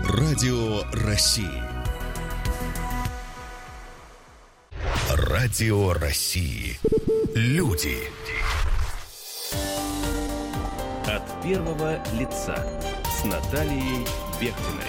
Радио России. Радио России. Люди. От первого лица с Натальей Бехтиной.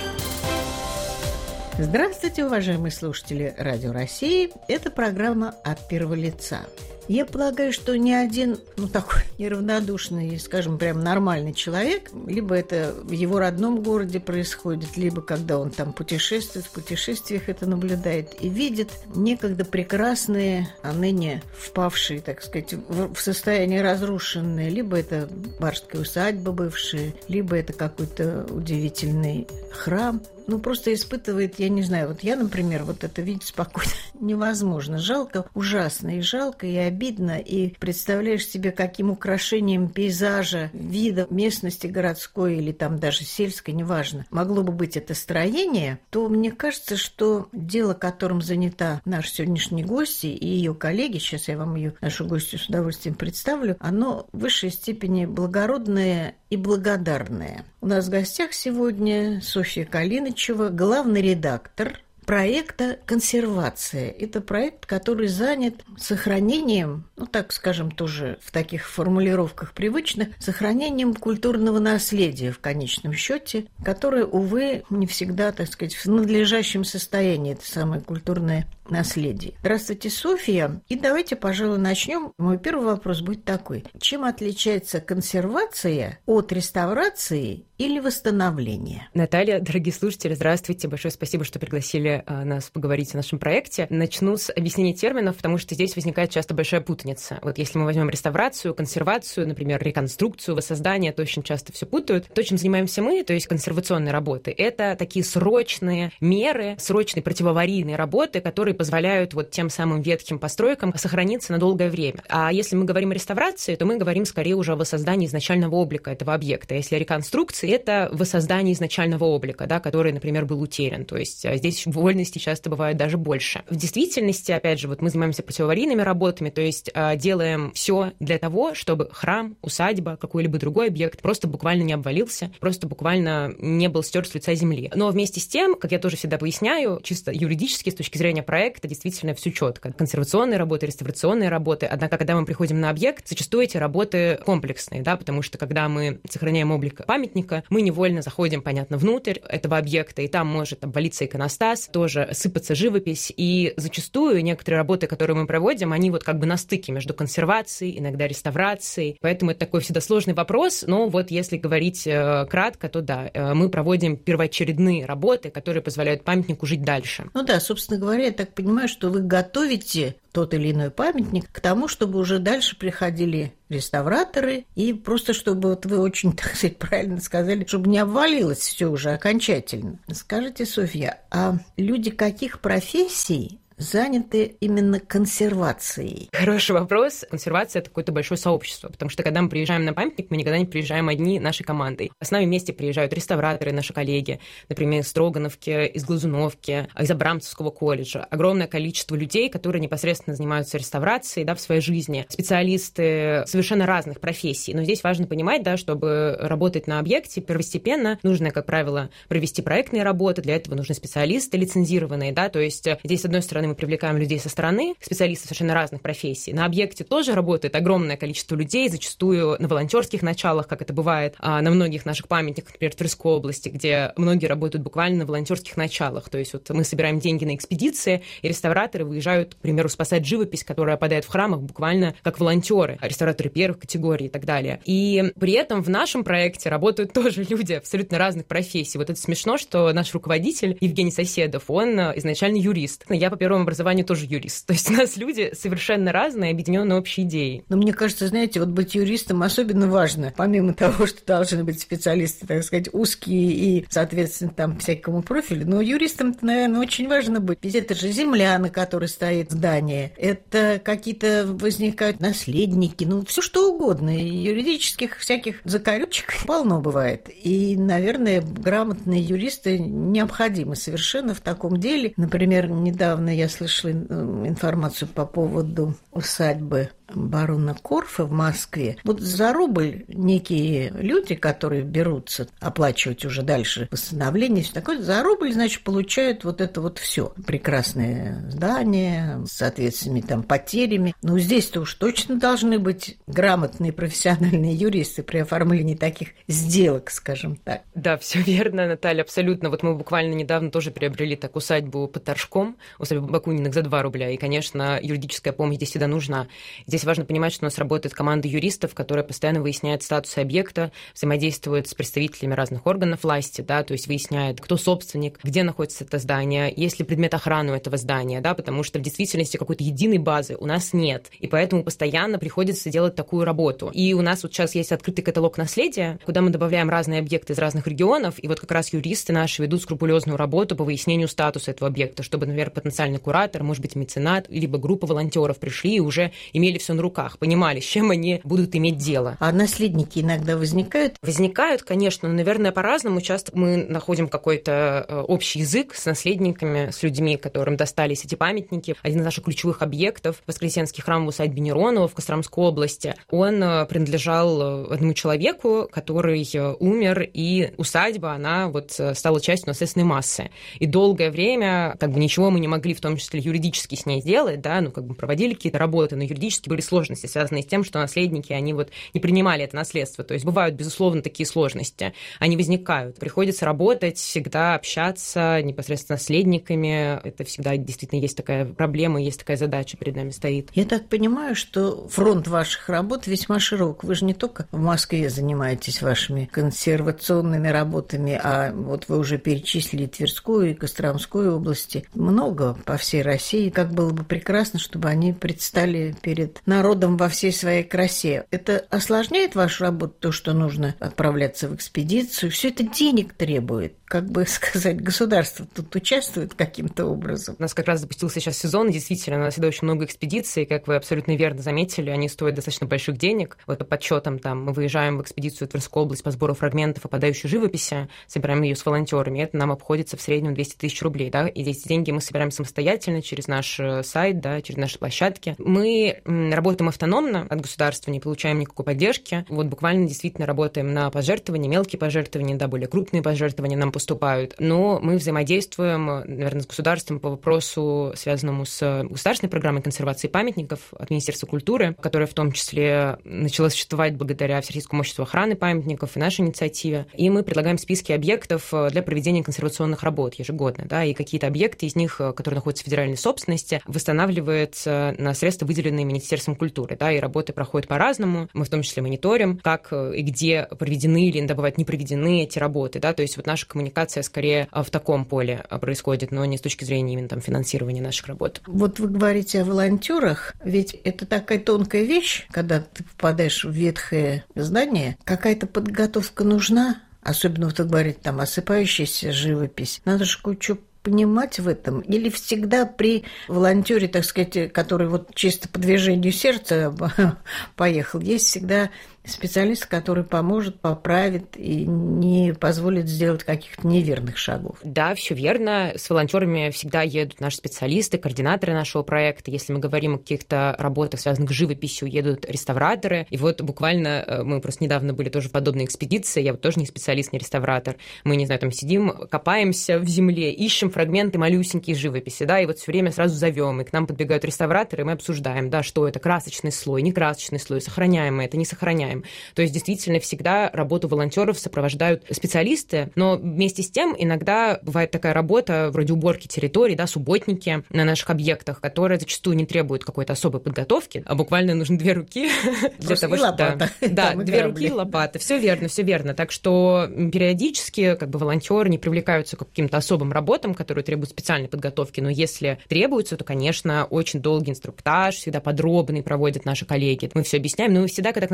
Здравствуйте, уважаемые слушатели Радио России. Это программа «От первого лица». Я полагаю, что ни один, такой неравнодушный, скажем, прям нормальный человек, либо это в его родном городе происходит, либо когда он там путешествует, в путешествиях это наблюдает и видит некогда прекрасные, а ныне впавшие, так сказать, в состояние разрушенные, либо это барская усадьба бывшая, либо это какой-то удивительный храм. Просто испытывает, я не знаю, вот я, например, вот это видеть спокойно невозможно. Жалко, ужасно, и жалко, и обидно, и представляешь себе, каким украшением пейзажа, вида местности городской или там даже сельской, неважно, могло бы быть это строение, то мне кажется, что дело, которым занята наш сегодняшний гость и ее коллеги, сейчас я вам нашу гостью с удовольствием представлю, оно в высшей степени благородное и благодарное. У нас в гостях сегодня Софья Калиничева, главный редактор проекта «Консервация». Это проект, который занят сохранением, так скажем, тоже в таких формулировках привычных, сохранением культурного наследия в конечном счете, которое, увы, не всегда, так сказать, в надлежащем состоянии, это самое культурное наследие. Здравствуйте, Софья. И давайте, пожалуй, начнем. Мой первый вопрос будет такой. Чем отличается консервация от реставрации или восстановления? Наталья, дорогие слушатели, здравствуйте. Большое спасибо, что пригласили нас поговорить о нашем проекте. Начну с объяснения терминов, потому что здесь возникает часто большая путаница. Вот если мы возьмем реставрацию, консервацию, например, реконструкцию, воссоздание, то очень часто все путают. То, чем занимаемся мы, то есть консервационные работы, это такие срочные меры, срочные противоаварийные работы, которые позволяют вот тем самым ветхим постройкам сохраниться на долгое время. А если мы говорим о реставрации, то мы говорим скорее уже о воссоздании изначального облика этого объекта. Если о реконструкции, это воссоздание изначального облика, который, например, был утерян. То есть здесь вольности часто бывает даже больше. В действительности, опять же, вот мы занимаемся противоаварийными работами, то есть делаем все для того, чтобы храм, усадьба, какой-либо другой объект просто буквально не обвалился, просто буквально не был стер с лица земли. Но вместе с тем, как я тоже всегда поясняю, чисто юридически, с точки зрения проекта, действительно все четко. Консервационные работы, реставрационные работы. Однако, когда мы приходим на объект, зачастую эти работы комплексные, потому что когда мы сохраняем облик памятника, мы невольно заходим, понятно, внутрь этого объекта, и там может обвалиться иконостас, тоже сыпаться живопись, и зачастую некоторые работы, которые мы проводим, они вот как бы на стыке между консервацией, иногда реставрацией, поэтому это такой всегда сложный вопрос, но вот если говорить кратко, то да, мы проводим первоочередные работы, которые позволяют памятнику жить дальше. Собственно говоря, я так понимаю, что вы готовите тот или иной памятник к тому, чтобы уже дальше приходили реставраторы, и просто чтобы, вот вы очень, так сказать, правильно сказали, чтобы не обвалилось все уже окончательно. Скажите, Софья, а люди каких профессий заняты именно консервацией? Хороший вопрос. Консервация – это какое-то большое сообщество, потому что, когда мы приезжаем на памятник, мы никогда не приезжаем одни нашей командой. С нами вместе приезжают реставраторы, наши коллеги, например, из Строгановки, из Глазуновки, из Абрамцевского колледжа. Огромное количество людей, которые непосредственно занимаются реставрацией в своей жизни. Специалисты совершенно разных профессий. Но здесь важно понимать, чтобы работать на объекте первостепенно, нужно, как правило, провести проектные работы. Для этого нужны специалисты лицензированные. То есть здесь, с одной стороны, мы привлекаем людей со стороны, специалистов совершенно разных профессий. На объекте тоже работает огромное количество людей, зачастую на волонтерских началах, как это бывает на многих наших памятниках, например, в Тверской области, где многие работают буквально на волонтерских началах. То есть вот мы собираем деньги на экспедиции, и реставраторы выезжают, к примеру, спасать живопись, которая опадает в храмах, буквально как волонтеры, реставраторы первых категорий и так далее. И при этом в нашем проекте работают тоже люди абсолютно разных профессий. Вот это смешно, что наш руководитель Евгений Соседов, он изначально юрист. Я по первому образованию тоже юрист. То есть у нас люди совершенно разные, объединенные общей идеей. Но мне кажется, знаете, вот быть юристом особенно важно. Помимо того, что должны быть специалисты, так сказать, узкие и, соответственно, там всякому профилю, но юристам-то, наверное, очень важно быть. Ведь это же земля, на которой стоит здание. Это какие-то возникают наследники, все что угодно. И юридических всяких закорючек полно бывает. И, наверное, грамотные юристы необходимы совершенно в таком деле. Например, недавно я слышала информацию по поводу усадьбы барона Корфа в Москве. Вот за рубль некие люди, которые берутся оплачивать уже дальше восстановление, все такое, за рубль, значит, получают вот это вот все. Прекрасное здание с соответственными там потерями. Но здесь-то уж точно должны быть грамотные профессиональные юристы при оформлении таких сделок, скажем так. Да, все верно, Наталья, абсолютно. Вот мы буквально недавно тоже приобрели так усадьбу под Торжком, усадьбу Бакуниных за 2 рубля. И, конечно, юридическая помощь здесь всегда нужна. Здесь важно понимать, что у нас работает команда юристов, которая постоянно выясняет статус объекта, взаимодействует с представителями разных органов власти, да, то есть выясняет, кто собственник, где находится это здание, есть ли предмет охраны у этого здания, да, потому что в действительности какой-то единой базы у нас нет. И поэтому постоянно приходится делать такую работу. И у нас вот сейчас есть открытый каталог наследия, куда мы добавляем разные объекты из разных регионов, и вот как раз юристы наши ведут скрупулезную работу по выяснению статуса этого объекта, чтобы, например, потенциальный куратор, может быть, меценат, либо группа волонтеров пришли и уже имели все на руках, понимали, с чем они будут иметь дело. А наследники иногда возникают? Возникают, конечно, но, наверное, по-разному. Часто мы находим какой-то общий язык с наследниками, с людьми, которым достались эти памятники. Один из наших ключевых объектов, Воскресенский храм в усадьбе Неронова в Костромской области, он принадлежал одному человеку, который умер, и усадьба, она вот стала частью наследственной массы. И долгое время как бы ничего мы не могли, в том числе юридически, с ней сделать, да, ну как бы проводили какие-то работы, но юридически были сложности, связанные с тем, что наследники, они вот не принимали это наследство. То есть бывают, безусловно, такие сложности. Они возникают. Приходится работать, всегда общаться непосредственно с наследниками. Это всегда действительно есть такая проблема, есть такая задача перед нами стоит. Я так понимаю, что фронт ваших работ весьма широк. Вы же не только в Москве занимаетесь вашими консервационными работами, а вот вы уже перечислили Тверскую и Костромскую области. Много по всей России. Как было бы прекрасно, чтобы они предстали перед народом во всей своей красе. Это осложняет вашу работу, то, что нужно отправляться в экспедицию? Все это денег требует. Как бы сказать, государство тут участвует каким-то образом. У нас как раз запустился сейчас сезон, действительно, у нас всегда очень много экспедиций, как вы абсолютно верно заметили, они стоят достаточно больших денег. Вот по подсчетам там мы выезжаем в экспедицию в Тверскую область по сбору фрагментов опадающей живописи, собираем ее с волонтерами, это нам обходится в среднем 200 тысяч рублей, да, и эти деньги мы собираем самостоятельно через наш сайт, да, через наши площадки. Мы работаем автономно от государства, не получаем никакой поддержки, вот буквально действительно работаем на пожертвования, мелкие пожертвования, да, более крупные пожертвования нам поступают, но мы взаимодействуем, наверное, с государством по вопросу, связанному с государственной программой консервации памятников от Министерства культуры, которая в том числе начала существовать благодаря Всероссийскому обществу охраны памятников и нашей инициативе. И мы предлагаем списки объектов для проведения консервационных работ ежегодно, да, и какие-то объекты из них, которые находятся в федеральной собственности, восстанавливаются на средства, выделенные Министерством культуры, да, и работы проходят по-разному. Мы в том числе мониторим, как и где проведены или, иногда бывает, не проведены эти работы, да, то есть вот наша коммуникация скорее в таком поле происходит, но не с точки зрения именно там финансирования наших работ. Вот вы говорите о волонтерах, ведь это такая тонкая вещь, когда ты попадаешь в ветхое здание, какая-то подготовка нужна, особенно вот вы говорите, там осыпающаяся живопись, надо же кое-что понимать в этом? Или всегда при волонтере, так сказать, который вот чисто по движению сердца поехал, есть всегда специалист, который поможет, поправит и не позволит сделать каких-то неверных шагов? Да, все верно. С волонтерами всегда едут наши специалисты, координаторы нашего проекта. Если мы говорим о каких-то работах, связанных с живописью, едут реставраторы. И вот буквально мы просто недавно были тоже в подобной экспедиции. Я вот тоже не специалист, не реставратор. Мы, не знаю, там сидим, копаемся в земле, ищем фрагменты малюсенькие живописи, да, и вот все время сразу зовем, и к нам подбегают реставраторы, и мы обсуждаем, да, что это, красочный слой, не красочный слой, сохраняем мы это, не сохраняем. То есть действительно всегда работу волонтеров сопровождают специалисты, но вместе с тем иногда бывает такая работа вроде уборки территорий, да, субботники на наших объектах, которая зачастую не требует какой-то особой подготовки, а буквально нужны 2 руки для того, чтобы... Да, 2 руки и лопата. Все верно. Так что периодически как бы волонтеры не привлекаются к каким-то особым работам, которые требуют специальной подготовки, но если требуется, то, конечно, очень долгий инструктаж, всегда подробный проводят наши коллеги. Мы все объясняем, но всегда, когда к нам приезжают волонтеры,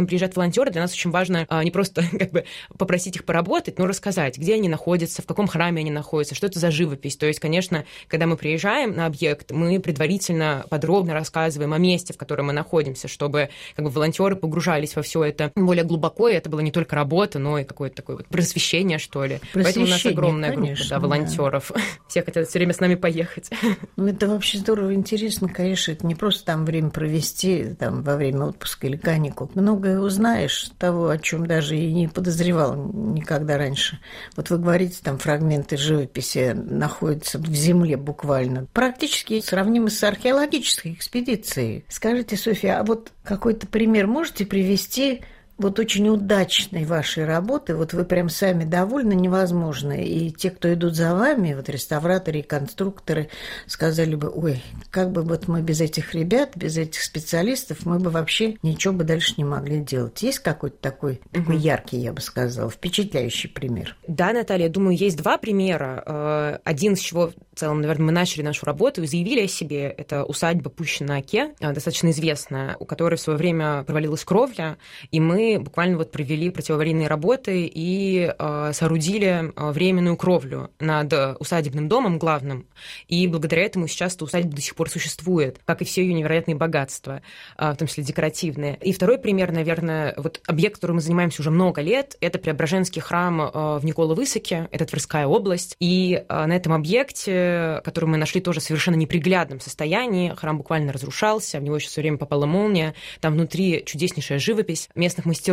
волонтеры, для нас очень важно не просто как бы попросить их поработать, но рассказать, где они находятся, в каком храме они находятся, что это за живопись. То есть, конечно, когда мы приезжаем на объект, мы предварительно подробно рассказываем о месте, в котором мы находимся, чтобы как бы волонтеры погружались во все это более глубоко, и это была не только работа, но и какое-то такое вот просвещение, что ли. Поэтому у нас огромная группа волонтеров. Да. Все хотят все время с нами поехать. Ну, это вообще здорово, интересно, конечно. Это не просто там время провести там, во время отпуска или каникул. Многое узнаешь того, о чем даже и не подозревал никогда раньше. Вот вы говорите, там фрагменты живописи находятся в земле буквально. Практически сравнимы с археологической экспедицией. Скажите, Софья, а вот какой-то пример можете привести вот очень удачной вашей работы, вот вы прям сами довольны, невозможно. И те, кто идут за вами, вот реставраторы и конструкторы, сказали бы, ой, как бы вот мы без этих ребят, без этих специалистов, мы бы вообще ничего бы дальше не могли делать. Есть какой-то такой яркий, я бы сказала, впечатляющий пример? Да, Наталья, я думаю, есть два примера. Один, с чего в целом, наверное, мы начали нашу работу и заявили о себе, это усадьба Пущино на Оке, достаточно известная, у которой в свое время провалилась кровля, и мы буквально вот провели противоаварийные работы и соорудили временную кровлю над усадебным домом главным. И благодаря этому сейчас эта усадьба до сих пор существует, как и все ее невероятные богатства, в том числе декоративные. И второй пример, наверное, вот объект, которым мы занимаемся уже много лет, это Преображенский храм в Никола-Высоке, это Тверская область. И на этом объекте, который мы нашли тоже в совершенно неприглядном состоянии, храм буквально разрушался, в него еще все время попала молния, там внутри чудеснейшая живопись местных мастеров.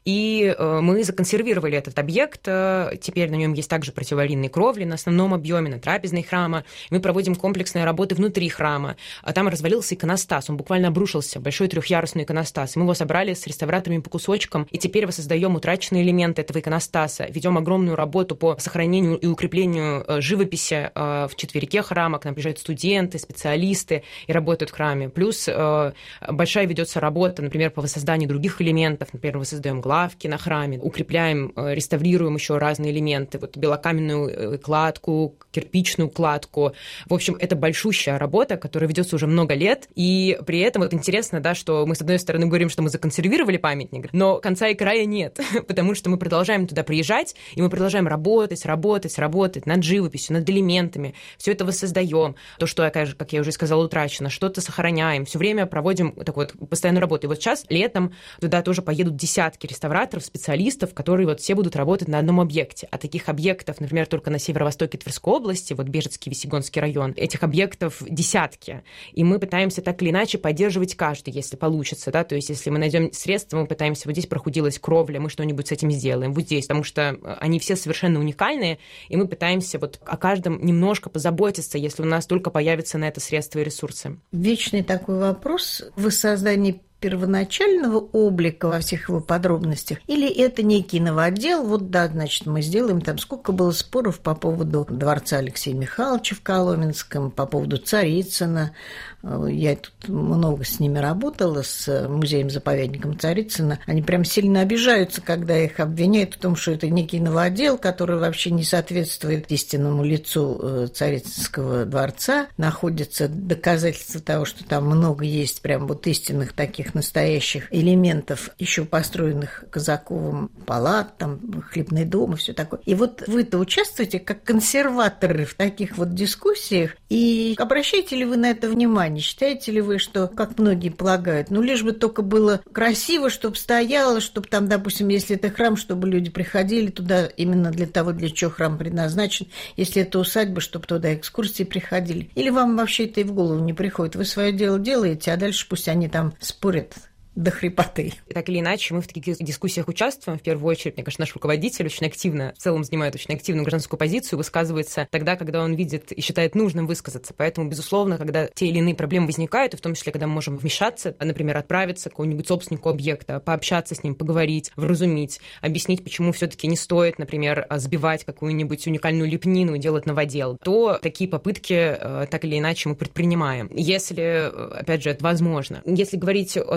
И мы законсервировали этот объект. Теперь на нем есть также противоаварийные кровли на основном объеме, на трапезной храма. Мы проводим комплексные работы внутри храма. А там развалился иконостас, он буквально обрушился, большой трехъярусный иконостас. Мы его собрали с реставраторами по кусочкам, и теперь воссоздаем утраченные элементы этого иконостаса. Ведем огромную работу по сохранению и укреплению живописи в четверике храма. К нам приезжают студенты, специалисты и работают в храме. Плюс большая ведется работа, например, по воссозданию других элементов. Например, мы создаем главки на храме, укрепляем, реставрируем еще разные элементы, вот белокаменную кладку, кирпичную кладку. В общем, это большущая работа, которая ведется уже много лет, и при этом вот интересно, да, что мы с одной стороны говорим, что мы законсервировали памятник, но конца и края нет, потому что мы продолжаем туда приезжать, и мы продолжаем работать над живописью, над элементами, все это воссоздаем, то, что, как я уже сказала, утрачено, что-то сохраняем, все время проводим такую вот постоянную работу. И вот сейчас летом туда тоже поедут десятки реставраторов, специалистов, которые вот все будут работать на одном объекте. А таких объектов, например, только на северо-востоке Тверской области, вот Бежецкий, Весьегонский район, этих объектов десятки. И мы пытаемся так или иначе поддерживать каждый, если получится, да, то есть если мы найдем средства, мы пытаемся, вот здесь прохудилась кровля, мы что-нибудь с этим сделаем, вот здесь, потому что они все совершенно уникальные, и мы пытаемся вот о каждом немножко позаботиться, если у нас только появятся на это средства и ресурсы. Вечный такой вопрос в воссоздании первоначального облика во всех его подробностях, или это некий новодел, вот да, значит, мы сделаем там, сколько было споров по поводу дворца Алексея Михайловича в Коломенском, по поводу Царицына. Я тут много с ними работала, с музеем-заповедником Царицына. Они прям сильно обижаются, когда их обвиняют в том, что это некий новодел, который вообще не соответствует истинному лицу Царицынского дворца. Находятся доказательства того, что там много есть прям вот истинных таких настоящих элементов, еще построенных Казаковым палат, там хлебный дом и все такое. И вот вы-то участвуете как консерваторы в таких вот дискуссиях, и обращаете ли вы на это внимание? Считаете ли вы, что, как многие полагают, ну лишь бы только было красиво, чтобы стояло, чтобы там, допустим, если это храм, чтобы люди приходили туда именно для того, для чего храм предназначен, если это усадьба, чтобы туда экскурсии приходили? Или вам вообще это и в голову не приходит? Вы свое дело делаете, а дальше пусть они там спорят до хрипоты. Так или иначе, мы в таких дискуссиях участвуем. В первую очередь, мне кажется, наш руководитель очень активно, в целом занимает очень активную гражданскую позицию, высказывается тогда, когда он видит и считает нужным высказаться. Поэтому, безусловно, когда те или иные проблемы возникают, и в том числе, когда мы можем вмешаться, например, отправиться к какому-нибудь собственнику объекта, пообщаться с ним, поговорить, вразумить, объяснить, почему все-таки не стоит, например, сбивать какую-нибудь уникальную лепнину и делать новодел, то такие попытки так или иначе мы предпринимаем. Если, опять же, это возможно. Если говорить о том, как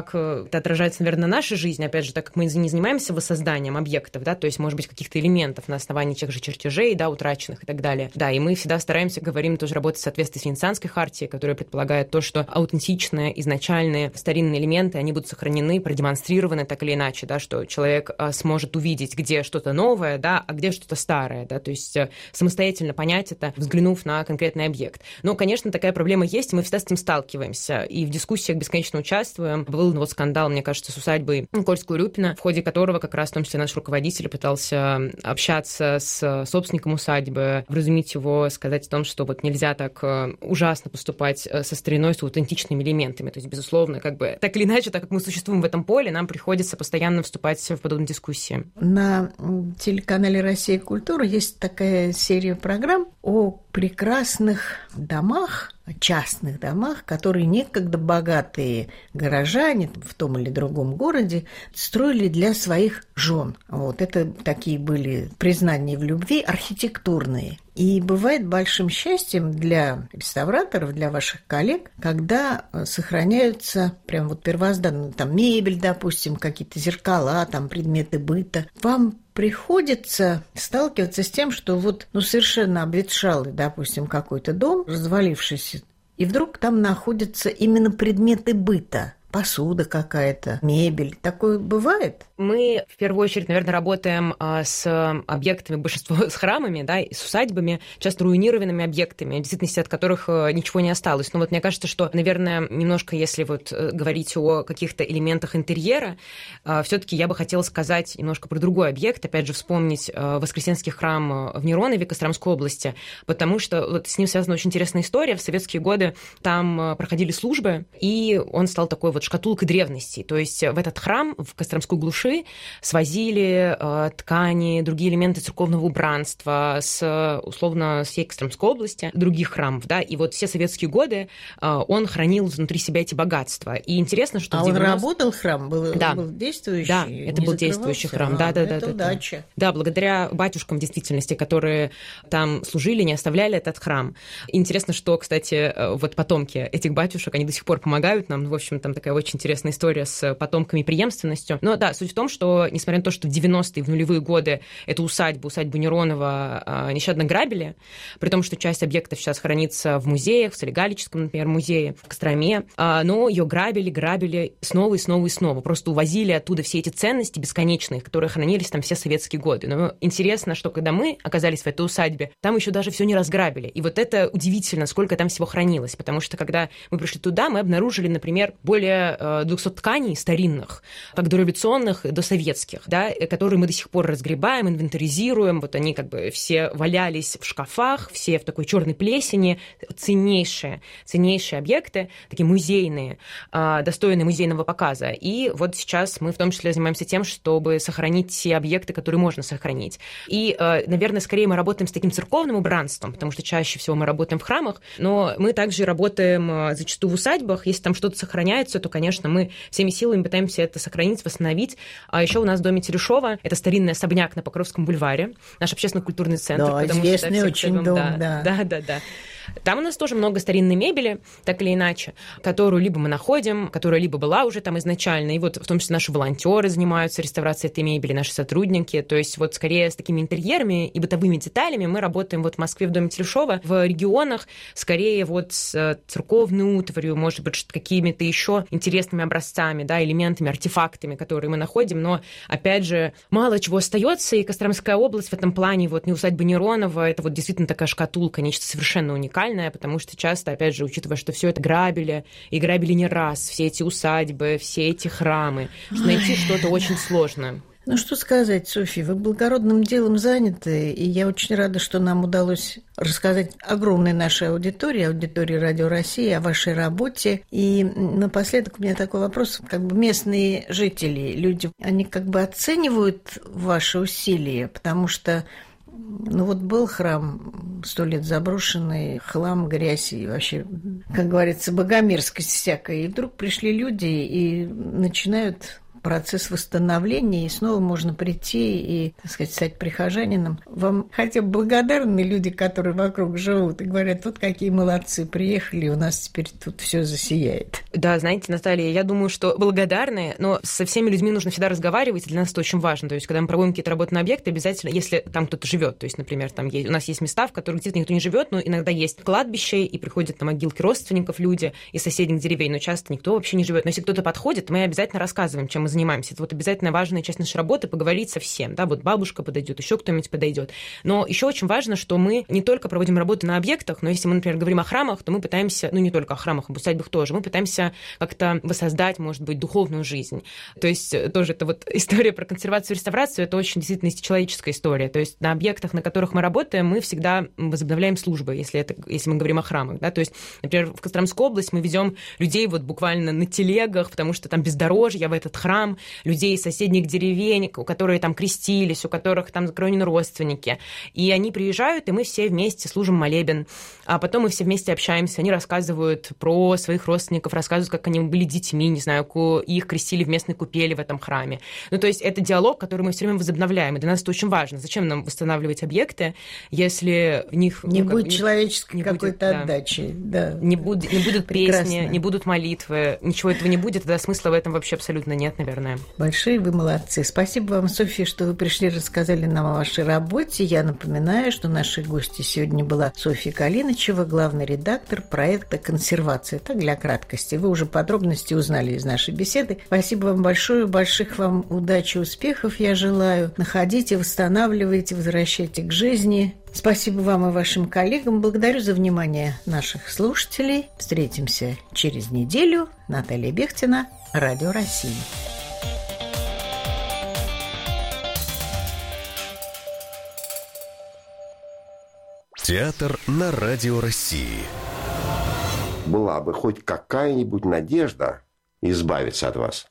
как это отражается, наверное, на нашей жизни, опять же, так как мы не занимаемся воссозданием объектов, да, то есть, может быть, каких-то элементов на основании тех же чертежей, да, утраченных и так далее. Да, и мы всегда стараемся, говорим, тоже работать в соответствии с Венецианской хартией, которая предполагает то, что аутентичные, изначальные, старинные элементы, они будут сохранены, продемонстрированы так или иначе, да, что человек сможет увидеть, где что-то новое, да, а где что-то старое, да, то есть самостоятельно понять это, взглянув на конкретный объект. Но, конечно, такая проблема есть, и мы всегда с этим сталкиваемся, и в дискуссиях бесконечно участвуем. Был вот скандал, мне кажется, с усадьбой Кольскую-Рюпино, в ходе которого как раз, в том числе, наш руководитель пытался общаться с собственником усадьбы, вразумить его, сказать о том, что вот нельзя так ужасно поступать со стариной, с аутентичными элементами. То есть, безусловно, как бы так или иначе, так как мы существуем в этом поле, нам приходится постоянно вступать в подобные дискуссии. На телеканале «Россия. Культура» есть такая серия программ о прекрасных домах, частных домах, которые некогда богатые горожане в том или другом городе строили для своих жен. Вот это такие были признания в любви архитектурные. И бывает большим счастьем для реставраторов, для ваших коллег, когда сохраняются прям вот первозданные, там мебель, допустим, какие-то зеркала, там предметы быта. Вам приходится сталкиваться с тем, что вот совершенно обветшалый, допустим, какой-то дом, развалившийся, и вдруг там находятся именно предметы быта. Посуда какая-то, мебель. Такое бывает? Мы, в первую очередь, наверное, работаем с объектами, большинство с храмами, да, и с усадьбами, часто руинированными объектами, в действительности от которых ничего не осталось. Но вот мне кажется, что, наверное, немножко, если вот говорить о каких-то элементах интерьера, все-таки я бы хотела сказать немножко про другой объект, опять же, вспомнить Воскресенский храм в Неронове Костромской области, потому что вот с ним связана очень интересная история. В советские годы там проходили службы, и он стал такой вот шкатулкой древностей. То есть в этот храм, в Костромской глуши, свозили ткани, другие элементы церковного убранства условно, с всей Костромской области, других храмов, да, и вот все советские годы он хранил внутри себя эти богатства. И интересно, что... он работал храм? Был действующий? Да, это был действующий храм. Это удача. Да, благодаря батюшкам, в действительности, которые там служили, не оставляли этот храм. И интересно, что, кстати, вот потомки этих батюшек, они до сих пор помогают нам. В общем, там такая очень интересная история с потомками и преемственностью. Но да, суть в том, что, несмотря на то, что в 90-е, в нулевые годы эту усадьбу Неронова нещадно грабили, при том, что часть объектов сейчас хранится в музеях, в Солигалическом, например, музее, в Костроме, но ее грабили снова и снова и снова. Просто увозили оттуда все эти ценности бесконечные, которые хранились там все советские годы. Но интересно, что когда мы оказались в этой усадьбе, там еще даже все не разграбили. И вот это удивительно, сколько там всего хранилось. Потому что когда мы пришли туда, мы обнаружили, например, более 200 тканей старинных, как дореволюционных, досоветских, да, которые мы до сих пор разгребаем, инвентаризируем. Вот они как бы все валялись в шкафах, все в такой черной плесени, ценнейшие объекты, такие музейные, достойные музейного показа. И вот сейчас мы в том числе занимаемся тем, чтобы сохранить те объекты, которые можно сохранить. И, наверное, скорее мы работаем с таким церковным убранством, потому что чаще всего мы работаем в храмах, но мы также работаем зачастую в усадьбах. Если там что-то сохраняется, то, конечно, мы всеми силами пытаемся это сохранить, восстановить. А еще у нас в доме Терешова, это старинный особняк на Покровском бульваре, наш общественно-культурный центр. Да, известный очень дом, да. Там у нас тоже много старинной мебели, так или иначе, которую либо мы находим, которая либо была уже там изначально, и вот в том числе наши волонтеры занимаются реставрацией этой мебели, наши сотрудники, то есть вот скорее с такими интерьерами и бытовыми деталями мы работаем вот в Москве в доме Терешова, в регионах скорее вот с церковной утварью, может быть, какими-то еще интересными образцами, да, элементами, артефактами, которые мы находим, но, опять же, мало чего остается, и Костромская область в этом плане, вот не усадьба Неронова, это вот действительно такая шкатулка, нечто совершенно уникальное, потому что часто, опять же, учитывая, что все это грабили, и грабили не раз, все эти усадьбы, все эти храмы, найти что-то очень сложно. Ну, что сказать, Софья, вы благородным делом заняты, и я очень рада, что нам удалось рассказать огромной нашей аудитории Радио России, о вашей работе. И напоследок у меня такой вопрос. Как бы местные жители, люди, они как бы оценивают ваши усилия, потому что вот был храм 100 лет заброшенный, хлам, грязь и вообще, как говорится, богомерзкость всякая. И вдруг пришли люди и начинают процесс восстановления, и снова можно прийти и, так сказать, стать прихожанином. Вам хотя бы благодарны люди, которые вокруг живут, и говорят, вот какие молодцы, приехали, у нас теперь тут все засияет. Да, знаете, Наталья, я думаю, что благодарны, но со всеми людьми нужно всегда разговаривать, и для нас это очень важно. То есть, когда мы проводим какие-то работы на объекты, обязательно, если там кто-то живет, то есть, например, там у нас есть места, в которых где-то никто не живет, но иногда есть кладбище, и приходят на могилки родственников люди из соседних деревень, но часто никто вообще не живет. Но если кто-то подходит, мы обязательно рассказываем, чем мы занимаемся. Это вот обязательно важная часть нашей работы — поговорить со всем. Да, вот бабушка подойдет, еще кто-нибудь подойдет. Но еще очень важно, что мы не только проводим работы на объектах, но если мы, например, говорим о храмах, то мы пытаемся, не только о храмах, об усадьбах тоже, мы пытаемся как-то воссоздать, может быть, духовную жизнь. То есть тоже это вот история про консервацию и реставрацию, это очень действительно человеческая история. То есть на объектах, на которых мы работаем, мы всегда возобновляем службы, если мы говорим о храмах. Да? То есть, например, в Костромскую область мы везем людей вот буквально на телегах, потому что там бездорожье в этот храм, людей из соседних деревень, у которых там крестились, у которых там захоронены родственники. И они приезжают, и мы все вместе служим молебен. А потом мы все вместе общаемся, они рассказывают про своих родственников, рассказывают, как они были детьми, не знаю, их крестили в местной купели в этом храме. То есть это диалог, который мы все время возобновляем, и для нас это очень важно. Зачем нам восстанавливать объекты, если в них... Не будет человеческой какой-то отдачи. Да. Не будут песни, не будут молитвы, ничего этого не будет, тогда смысла в этом вообще абсолютно нет, наверное. Большие вы молодцы. Спасибо вам, Софья, что вы пришли, рассказали нам о вашей работе. Я напоминаю, что нашей гостьей сегодня была Софья Калиничева, главный редактор проекта «Консервация». Так, для краткости. Вы уже подробности узнали из нашей беседы. Спасибо вам большое. Больших вам удачи, успехов я желаю. Находите, восстанавливайте, возвращайте к жизни. Спасибо вам и вашим коллегам. Благодарю за внимание наших слушателей. Встретимся через неделю. Наталья Бехтина, Радио России. Театр на Радио России. Была бы хоть какая-нибудь надежда избавиться от вас.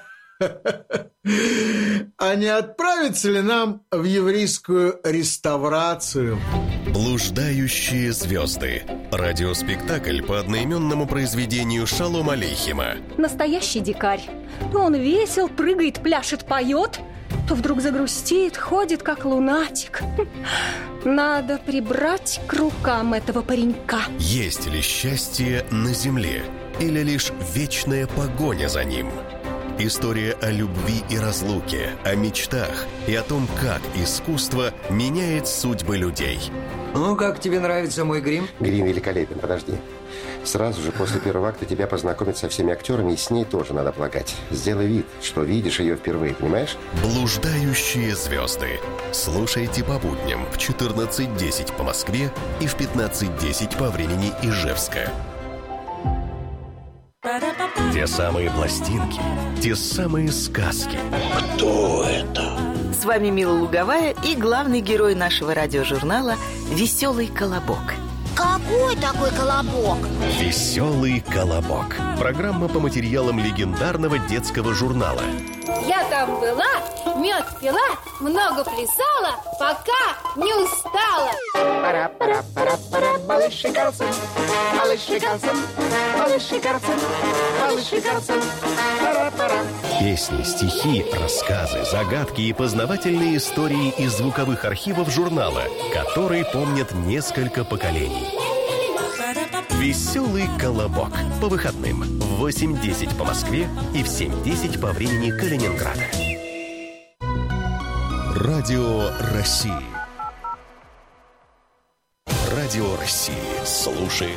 А не отправиться ли нам в еврейскую реставрацию? «Блуждающие звезды». Радиоспектакль по одноименному произведению Шолома Алейхема. Настоящий дикарь. То он весел, прыгает, пляшет, поет, то вдруг загрустит, ходит как лунатик. Надо прибрать к рукам этого паренька. Есть ли счастье на земле или лишь вечная погоня за ним? История о любви и разлуке, о мечтах и о том, как искусство меняет судьбы людей. Ну, как тебе нравится мой грим? Грим великолепен, подожди. Сразу же после первого акта тебя познакомят со всеми актерами, и с ней тоже надо полагать. Сделай вид, что видишь ее впервые, понимаешь? «Блуждающие звезды». Слушайте по будням в 14:10 по Москве и в 15:10 по времени Ижевска. Те самые пластинки, те самые сказки. Кто это? С вами Мила Луговая и главный герой нашего радиожурнала «Веселый колобок». Какой такой колобок? «Веселый колобок». Программа по материалам легендарного детского журнала. Я там была, мед пила, много плясала, пока не устала. Пара-пара-пара-пара, малыши Карлсон, малыши Карлсон, малыши Карлсон, малыши Карлсон, пара-пара. Песни, стихи, рассказы, загадки и познавательные истории из звуковых архивов журнала, которые помнят несколько поколений. «Веселый колобок» по выходным в 8:10 по Москве и в 7:10 по времени Калининграда. Радио России. Радио России. Слушай.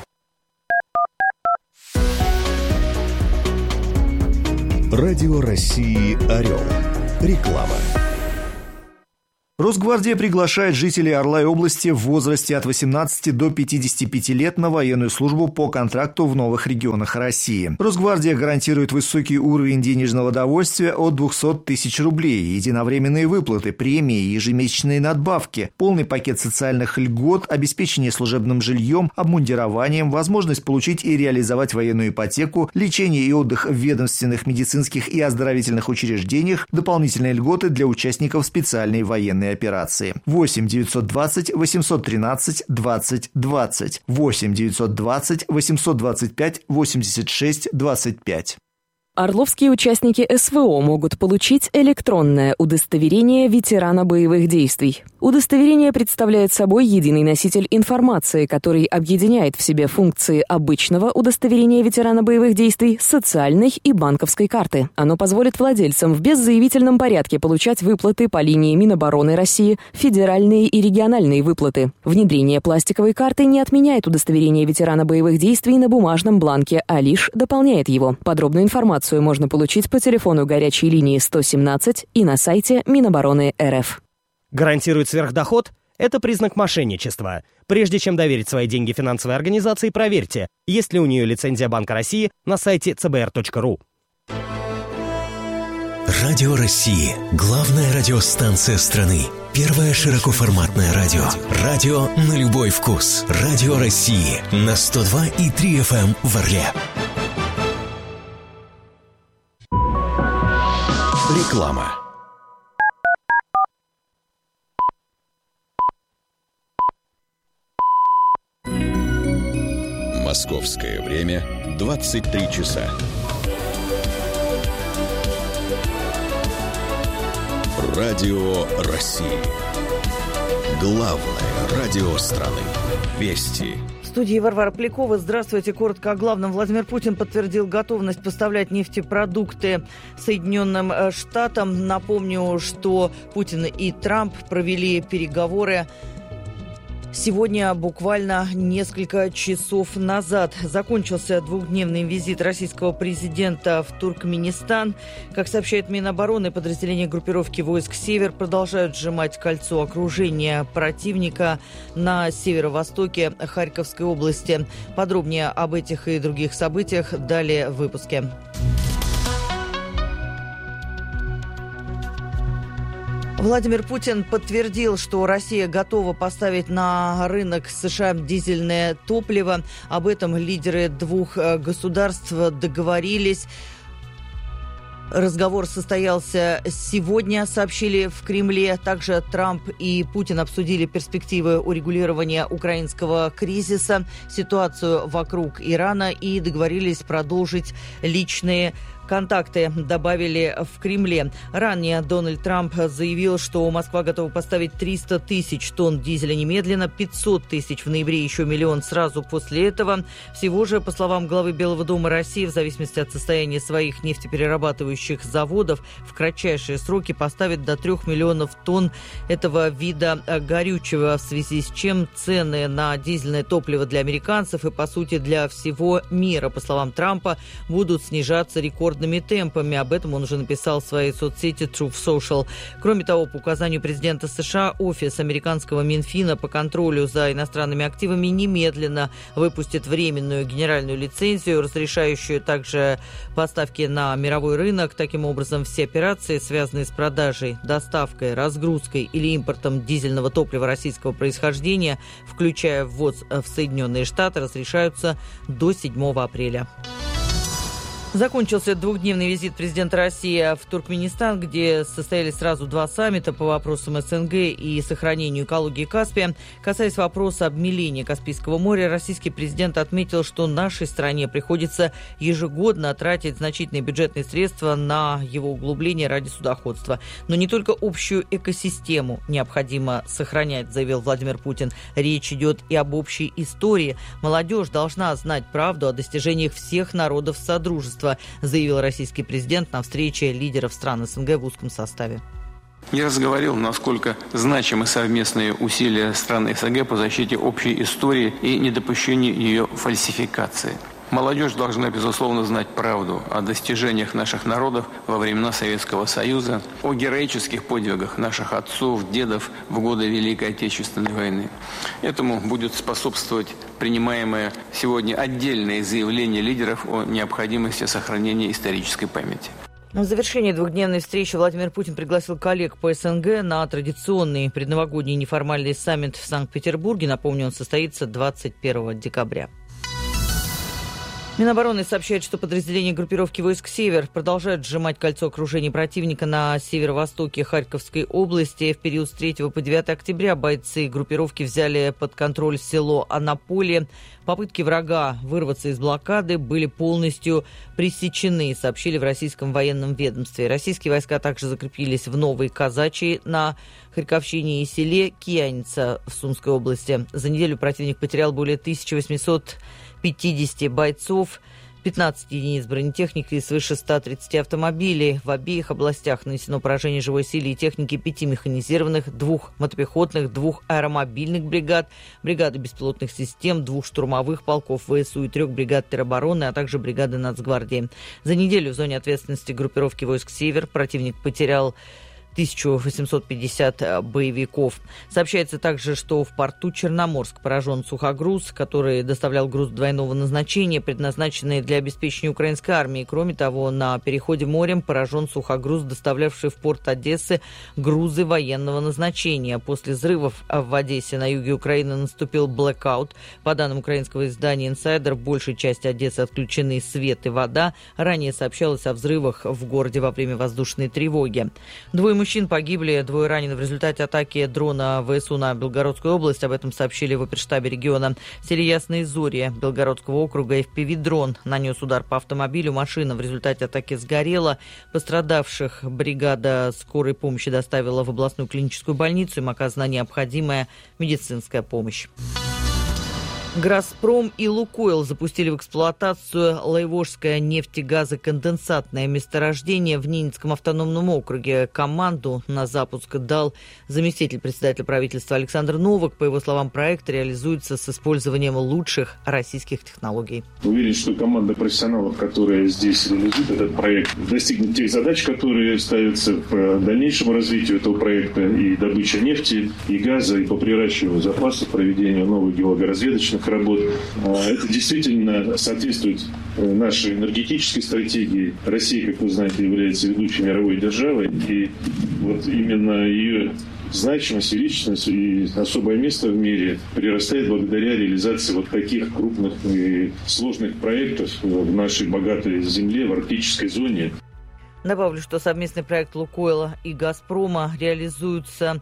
Радио России «Орел». Реклама. Росгвардия приглашает жителей Орла и области в возрасте от 18 до 55 лет на военную службу по контракту в новых регионах России. Росгвардия гарантирует высокий уровень денежного довольствия от 200 тысяч рублей, единовременные выплаты, премии, ежемесячные надбавки, полный пакет социальных льгот, обеспечение служебным жильем, обмундированием, возможность получить и реализовать военную ипотеку, лечение и отдых в ведомственных, медицинских и оздоровительных учреждениях, дополнительные льготы для участников специальной военной операции. 8 920 813 20 20. 8 920 825 86 25. Орловские участники СВО могут получить электронное удостоверение ветерана боевых действий. Удостоверение представляет собой единый носитель информации, который объединяет в себе функции обычного удостоверения ветерана боевых действий, социальной и банковской карты. Оно позволит владельцам в беззаявительном порядке получать выплаты по линии Минобороны России, федеральные и региональные выплаты. Внедрение пластиковой карты не отменяет удостоверение ветерана боевых действий на бумажном бланке, а лишь дополняет его. Подробную информацию можно получить по телефону горячей линии 117 и на сайте Минобороны РФ. Гарантирует сверхдоход? Это признак мошенничества. Прежде чем доверить свои деньги финансовой организации, проверьте, есть ли у нее лицензия Банка России на сайте cbr.ru. Радио России. Главная радиостанция страны. Первое широкоформатное радио. Радио на любой вкус. Радио России. На 102,3 FM в Орле. Реклама. Московское время 23 часа. Радио России. Главное радио страны. Вести. В студии Варвара Полякова. Здравствуйте. Коротко о главном. Владимир Путин подтвердил готовность поставлять нефтепродукты Соединенным Штатам. Напомню, что Путин и Трамп провели переговоры сегодня, буквально несколько часов назад. Закончился двухдневный визит российского президента в Туркменистан. Как сообщает Минобороны, подразделения группировки войск «Север» продолжают сжимать кольцо окружения противника на северо-востоке Харьковской области. Подробнее об этих и других событиях далее в выпуске. Владимир Путин подтвердил, что Россия готова поставить на рынок США дизельное топливо. Об этом лидеры двух государств договорились. Разговор состоялся сегодня, сообщили в Кремле. Также Трамп и Путин обсудили перспективы урегулирования украинского кризиса, ситуацию вокруг Ирана и договорились продолжить личные контакты, добавили в Кремле. Ранее Дональд Трамп заявил, что Москва готова поставить 300 тысяч тонн дизеля немедленно, 500 тысяч в ноябре, еще 1 миллион сразу после этого. Всего же, по словам главы Белого дома России, в зависимости от состояния своих нефтеперерабатывающих заводов, в кратчайшие сроки поставит до 3 миллионов тонн этого вида горючего, в связи с чем цены на дизельное топливо для американцев и, по сути, для всего мира, по словам Трампа, будут снижаться рекордными темпами. Об этом он уже написал в своей соцсети Truth Social. Кроме того, по указанию президента США, офис американского Минфина по контролю за иностранными активами немедленно выпустит временную генеральную лицензию, разрешающую также поставки на мировой рынок. Таким образом, все операции, связанные с продажей, доставкой, разгрузкой или импортом дизельного топлива российского происхождения, включая ввоз в Соединенные Штаты, разрешаются до 7 апреля. Закончился двухдневный визит президента России в Туркменистан, где состоялись сразу 2 саммита по вопросам СНГ и сохранению экологии Каспия. Касаясь вопроса обмеления Каспийского моря, российский президент отметил, что нашей стране приходится ежегодно тратить значительные бюджетные средства на его углубление ради судоходства. Но не только общую экосистему необходимо сохранять, заявил Владимир Путин. Речь идет и об общей истории. Молодежь должна знать правду о достижениях всех народов Содружества, заявил российский президент на встрече лидеров стран СНГ в узком составе. Не раз говорил, насколько значимы совместные усилия стран СНГ по защите общей истории и недопущению ее фальсификации. Молодежь должна, безусловно, знать правду о достижениях наших народов во времена Советского Союза, о героических подвигах наших отцов, дедов в годы Великой Отечественной войны. Этому будет способствовать принимаемое сегодня отдельное заявление лидеров о необходимости сохранения исторической памяти. В завершении двухдневной встречи Владимир Путин пригласил коллег по СНГ на традиционный предновогодний неформальный саммит в Санкт-Петербурге. Напомню, он состоится 21 декабря. Минобороны сообщает, что подразделения группировки войск «Север» продолжают сжимать кольцо окружения противника на северо-востоке Харьковской области. В период с 3 по 9 октября бойцы группировки взяли под контроль село Анаполье. Попытки врага вырваться из блокады были полностью пресечены, сообщили в российском военном ведомстве. Российские войска также закрепились в Новой Казачьей на Харьковщине и селе Кияница в Сумской области. За неделю противник потерял более 1850 бойцов, 15 единиц бронетехники и свыше 130 автомобилей. В обеих областях нанесено поражение живой силе и техники 5 механизированных, 2 мотопехотных, 2 аэромобильных бригад, бригады беспилотных систем, 2 штурмовых полков ВСУ и 3 бригад теробороны, а также бригады Нацгвардии. За неделю в зоне ответственности группировки войск «Север» противник потерял 1850 боевиков. Сообщается также, что в порту Черноморск поражен сухогруз, который доставлял груз двойного назначения, предназначенный для обеспечения украинской армии. Кроме того, на переходе морем поражен сухогруз, доставлявший в порт Одессы грузы военного назначения. После взрывов в Одессе на юге Украины наступил блэкаут. По данным украинского издания «Инсайдер», в большей части Одессы отключены свет и вода. Ранее сообщалось о взрывах в городе во время воздушной тревоги. 2 мужчин погибли, 2 ранены в результате атаки дрона ВСУ на Белгородскую область. Об этом сообщили в оперштабе региона. В селе Ясные Зори Белгородского округа FPV-дрон нанес удар по автомобилю. Машина в результате атаки сгорела. Пострадавших бригада скорой помощи доставила в областную клиническую больницу. Им оказана необходимая медицинская помощь. «Газпром» и «Лукойл» запустили в эксплуатацию Лайвожское нефтегазоконденсатное месторождение в Ненецком автономном округе. Команду на запуск дал заместитель председателя правительства Александр Новак. По его словам, проект реализуется с использованием лучших российских технологий. Уверен, что команда профессионалов, которая здесь реализует этот проект, достигнет тех задач, которые ставятся по дальнейшему развитию этого проекта и добыча нефти, и газа, и по приращиванию запасов, проведению новых геологоразведочных работ. Это действительно соответствует нашей энергетической стратегии. Россия, как вы знаете, является ведущей мировой державой, и вот именно ее значимость, величественность и особое место в мире прирастает благодаря реализации вот таких крупных и сложных проектов в нашей богатой земле, в арктической зоне. Добавлю, что совместный проект «Лукойла» и «Газпрома» реализуется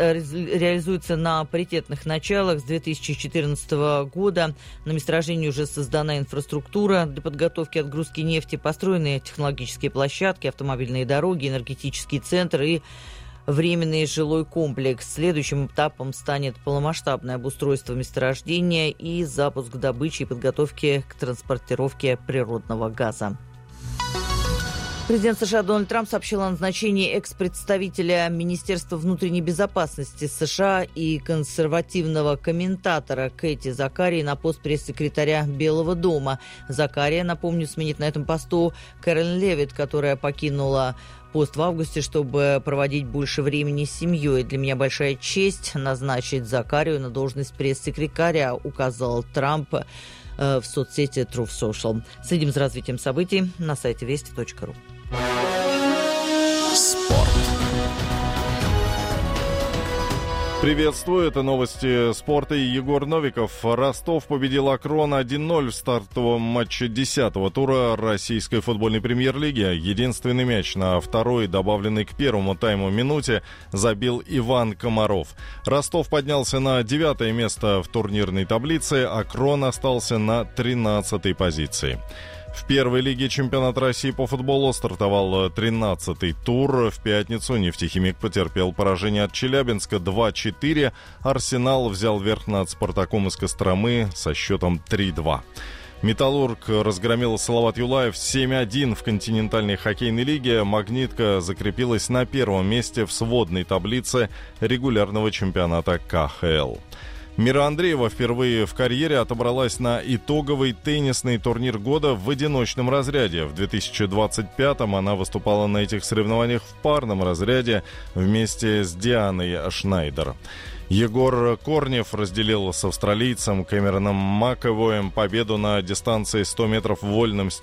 на паритетных началах с 2014 года. На месторождении уже создана инфраструктура для подготовки отгрузки нефти, построены технологические площадки, автомобильные дороги, энергетический центр и временный жилой комплекс. Следующим этапом станет полномасштабное обустройство месторождения и запуск добычи и подготовки к транспортировке природного газа. Президент США Дональд Трамп сообщил о назначении экс-представителя Министерства внутренней безопасности США и консервативного комментатора Кэти Закарии на пост пресс-секретаря Белого дома. Закария, напомню, сменит на этом посту Кэролин Левитт, которая покинула пост в августе, чтобы проводить больше времени с семьей. «Для меня большая честь назначить Закарию на должность пресс-секретаря», указал Трамп в соцсети Truth Social. Следим за развитием событий на сайте вести.ру. Спорт. Приветствую, это новости спорта и Егор Новиков. Ростов победил Акрон 1-0 в стартовом матче 10-го тура российской футбольной премьер-лиги. Единственный мяч на второй, добавленный к первому тайму минуте, забил Иван Комаров. Ростов поднялся на 9-е место в турнирной таблице, Акрон остался на 13-й позиции. В первой лиге чемпионата России по футболу стартовал 13-й тур. В пятницу «Нефтехимик» потерпел поражение от Челябинска 2-4. «Арсенал» взял верх над «Спартаком» из Костромы со счетом 3-2. «Металлург» разгромил Салават Юлаев 7-1 в континентальной хоккейной лиге. «Магнитка» закрепилась на первом месте в сводной таблице регулярного чемпионата КХЛ. Мира Андреева впервые в карьере отобралась на итоговый теннисный турнир года в одиночном разряде. В 2025-м она выступала на этих соревнованиях в парном разряде вместе с Дианой Шнайдер. Егор Корнев разделил с австралийцем Кэмероном Маковоем победу на дистанции 100 метров вольным